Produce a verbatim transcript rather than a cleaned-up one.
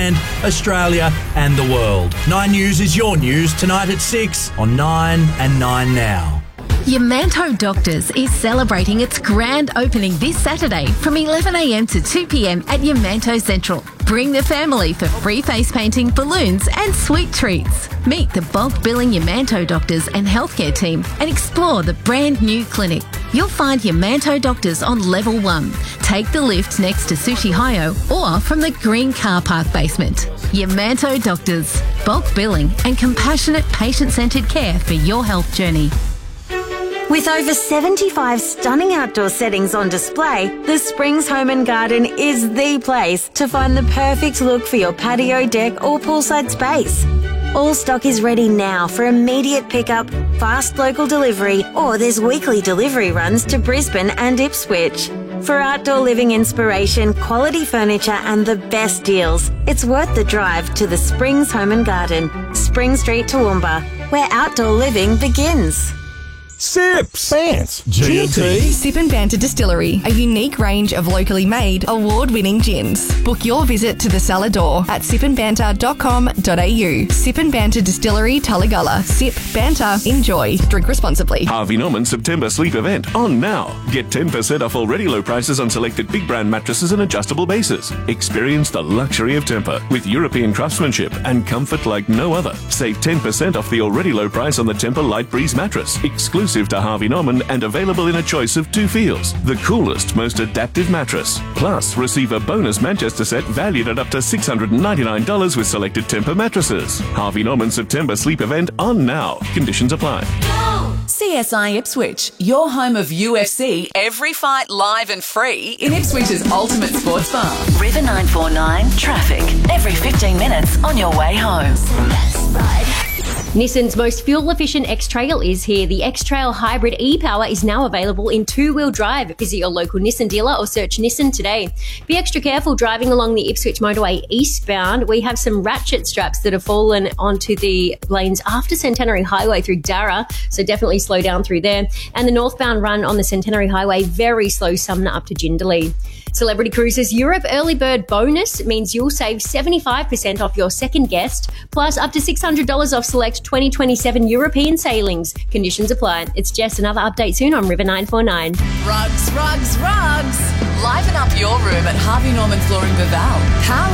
Queensland, Australia and the world. Nine News is your news tonight at six on Nine and Nine Now. Yamanto Doctors is celebrating its grand opening this Saturday from eleven a m to two p m at Yamanto Central. Bring the family for free face painting, balloons and sweet treats. Meet the bulk billing Yamanto Doctors and healthcare team and explore the brand new clinic. You'll find Yamanto Doctors on level one. Take the lift next to Sushi Hayo or from the green car park basement. Yamanto Doctors, bulk billing and compassionate patient-centred care for your health journey. With over seventy-five stunning outdoor settings on display, the Springs Home and Garden is the place to find the perfect look for your patio, deck or poolside space. All stock is ready now for immediate pickup, fast local delivery, or there's weekly delivery runs to Brisbane and Ipswich. For outdoor living inspiration, quality furniture and the best deals, it's worth the drive to the Springs Home and Garden, Spring Street, Toowoomba, where outdoor living begins. Sips, Bants, G and T. Sip and Banter Distillery, a unique range of locally made, award-winning gins. Book your visit to the cellar door at sip and banter dot com dot a u. Sip and Banter Distillery, Tullagalla. Sip, banter, enjoy. Drink responsibly. Harvey Norman September sleep event on now. Get ten percent off already low prices on selected big brand mattresses and adjustable bases. Experience the luxury of Tempur with European craftsmanship and comfort like no other. Save ten percent off the already low price on the Tempur Light Breeze mattress. Exclusive to Harvey Norman and available in a choice of two feels. The coolest, most adaptive mattress. Plus, receive a bonus Manchester set valued at up to six hundred ninety-nine dollars with selected Tempur mattresses. Harvey Norman September sleep event on now. Conditions apply. C S I Ipswich, your home of U F C, every fight live and free in Ipswich's ultimate sports bar. River nine four nine, traffic, every fifteen minutes on your way home. Nissan's most fuel-efficient X-Trail is here. The X-Trail Hybrid e-Power is now available in two-wheel drive. Visit your local Nissan dealer or search Nissan today. Be extra careful driving along the Ipswich motorway eastbound. We have some ratchet straps that have fallen onto the lanes after Centenary Highway through Darra, so definitely slow down through there. And the northbound run on the Centenary Highway, very slow, Sumner up to Jindalee. Celebrity Cruises Europe Early Bird Bonus means you'll save seventy-five percent off your second guest, plus up to six hundred dollars off select twenty twenty-seven European sailings. Conditions apply. It's Jess, another update soon on River nine four nine. Rugs, rugs, rugs. Liven up your room at Harvey Norman Flooring Vival. Power